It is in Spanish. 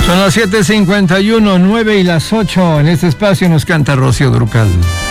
Son las 7:51, 9 y las 8. En este espacio nos canta Rocío Dúrcal.